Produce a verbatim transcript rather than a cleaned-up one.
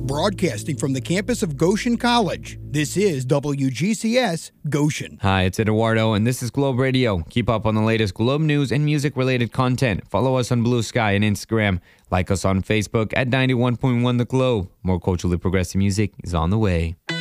Broadcasting from the campus of Goshen College, this is W G C S Goshen. Hi, it's Eduardo, and this is Globe Radio. Keep up on the latest Globe news and music-related content. Follow us on Blue Sky and Instagram. Like us on Facebook at ninety-one point one The Globe. More culturally progressive music is on the way.